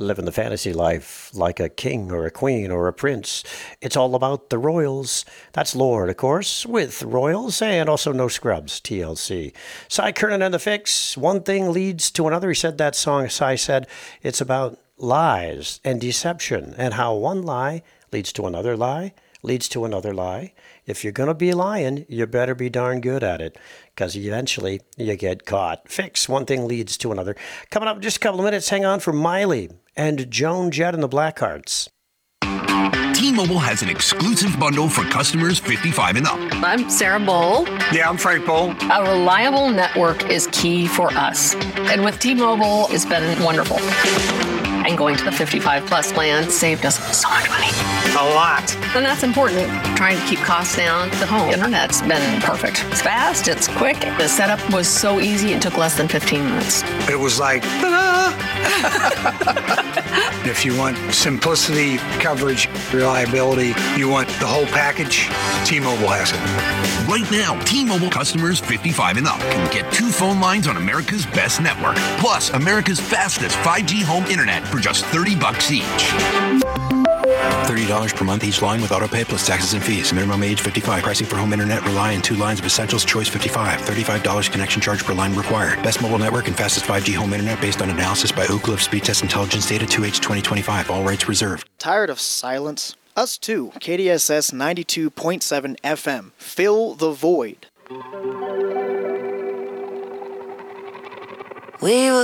living the fantasy life like a king or a queen or a prince. It's all about the royals. That's Lord, of course, with royals and also No Scrubs, TLC. Cy Curnin and the Fix, one thing leads to another. He said that song, Cy said, it's about lies and deception and how one lie leads to another lie, leads to another lie. If you're going to be lying, you better be darn good at it, because eventually you get caught. Fix, one thing leads to another. Coming up in just a couple of minutes, hang on for Miley and Joan Jett and the Blackhearts. T-Mobile has an exclusive bundle for customers 55 and up. I'm Sarah Bowl. Yeah, I'm Frank Bowl. A reliable network is key for us. And with T-Mobile, it's been wonderful. And going to the 55 plus plan saved us so much money. A lot. And that's important. Trying to keep costs down. The home internet's been perfect. It's fast, it's quick. The setup was so easy, it took less than 15 minutes. It was like, ta-da! If you want simplicity, coverage, reliability, you want the whole package, T-Mobile has it. Right now, T-Mobile customers 55 and up can get 2 phone lines on America's best network, plus America's fastest 5G home internet for just $30 each. $30 per month each line with autopay plus taxes and fees. Minimum age 55. Pricing for home internet rely on 2 lines of Essentials Choice 55. $35 connection charge per line required. Best mobile network and fastest 5G home internet based on analysis by Ookla of Speed Test Intelligence Data 2H 2025. All rights reserved. Tired of silence? Us too. KDSS 92.7 FM. Fill the void. We were